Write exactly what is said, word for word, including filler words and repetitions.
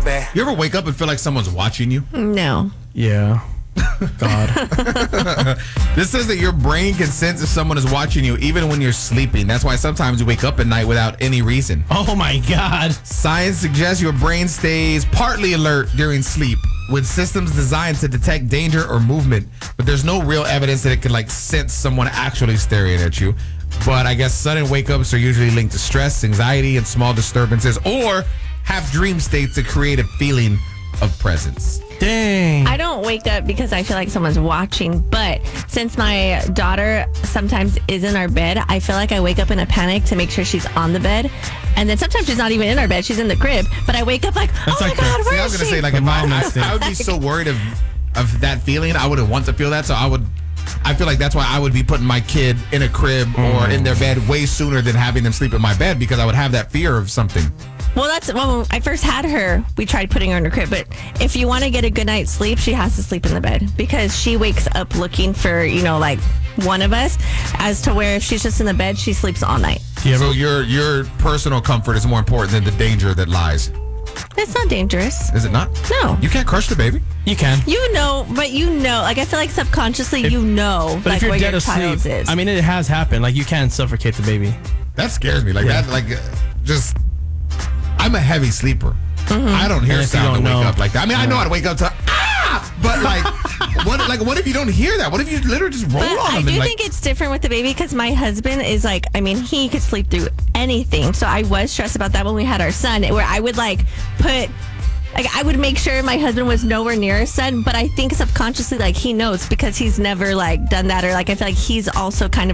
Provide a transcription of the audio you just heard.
baby. You ever wake up and feel like someone's watching you? No. Yeah. God. This says that your brain can sense if someone is watching you even when you're sleeping. That's why sometimes you wake up at night without any reason. Oh my God. Science suggests your brain stays partly alert during sleep with systems designed to detect danger or movement, but there's no real evidence that it could like sense someone actually staring at you. But I guess sudden wake-ups are usually linked to stress, anxiety, and small disturbances, or have dream states that create a feeling of presence. Dang. I don't wake up because I feel like someone's watching, but since my daughter sometimes is in our bed, I feel like I wake up in a panic to make sure she's on the bed. And then sometimes she's not even in our bed, she's in the crib, but I wake up like, That's oh like my God, the- where See, I is was going to she? say, like, if I, I, I would be so worried of, of that feeling, I wouldn't want to feel that, so I would... I feel like that's why I would be putting my kid in a crib Mm. or in their bed way sooner than having them sleep in my bed because I would have that fear of something. Well, that's when I first had her, we tried putting her in her crib, but if you want to get a good night's sleep, she has to sleep in the bed because she wakes up looking for, you know, like one of us, as to where if she's just in the bed, she sleeps all night. Do you ever, So your your personal comfort is more important than the danger that lies. It's not dangerous. Is it not? No. You can't crush the baby. you can. You know, but you know, like I feel like subconsciously you know, But like if you're where dead your asleep, child's is. I mean, it has happened. Like, you can suffocate the baby. That scares me. Like Yeah. that. Like uh, just. I'm a heavy sleeper. I don't hear And if you sound to don't wake know- up like that. I mean, I know how to wake up to ah, but like, what? Like, what if you don't hear that? What if you literally just roll But on I them? do and, like, think it's different with the baby because my husband is like, I mean, he could sleep through anything. So I was stressed about that when we had our son, where I would like put, like, I would make sure my husband was nowhere near our son. But I think subconsciously, like, he knows because he's never like done that, or like I feel like he's also kind of